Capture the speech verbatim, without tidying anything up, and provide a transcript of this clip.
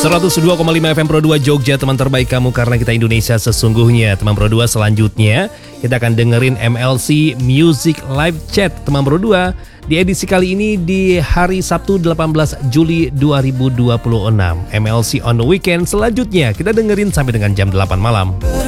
seratus dua koma lima F M Pro dua Jogja, teman terbaik kamu karena kita Indonesia sesungguhnya. Teman Pro dua, selanjutnya kita akan dengerin M L C Music Live Chat teman Pro dua di edisi kali ini di hari Sabtu delapan belas Juli dua ribu dua puluh enam. M L C on the Weekend selanjutnya kita dengerin sampai dengan jam delapan malam.